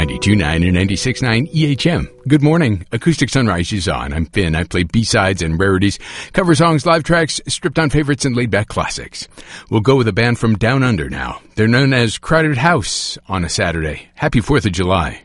92.9 and 96.9 EHM. Good morning. Acoustic Sunrise is on. I'm Finn. I play B-sides and rarities, cover songs, live tracks, stripped-on favorites, and laid-back classics. We'll go with a band from Down Under now. They're known as Crowded House on a Saturday. Happy 4th of July.